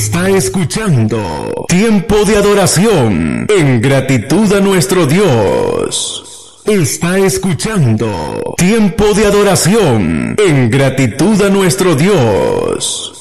Está escuchando Tiempo de Adoración en gratitud a nuestro Dios. Está escuchando Tiempo de Adoración en gratitud a nuestro Dios.